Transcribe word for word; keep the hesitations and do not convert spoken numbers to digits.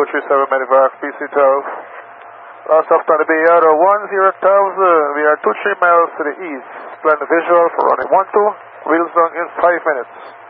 three seven Medivac, P C twelve. Last stop on the Bay Yard, one zero thousand. We are two three miles to the east. Plan the visual for running one two. Wheels down in five minutes.